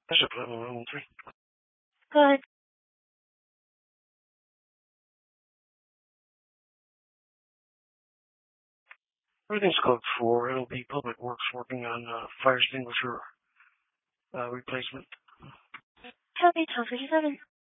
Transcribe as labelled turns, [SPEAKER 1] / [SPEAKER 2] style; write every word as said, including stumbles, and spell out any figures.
[SPEAKER 1] I should put it on one three.
[SPEAKER 2] Go ahead.
[SPEAKER 1] Everything's code four. It'll be Public Works working on uh, fire extinguisher uh, replacement.
[SPEAKER 2] Copy, twelve fifty-seven.